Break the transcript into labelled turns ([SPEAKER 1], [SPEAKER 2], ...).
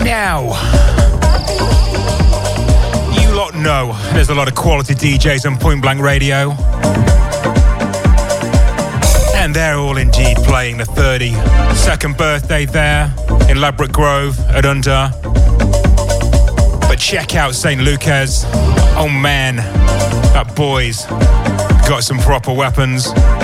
[SPEAKER 1] Now, you lot know there's a lot of quality DJs on Point Blank Radio. And they're all indeed playing the 32nd birthday there in Ladbroke Grove at Under. But check out St. Lucas. Oh man, that boy's got some proper weapons.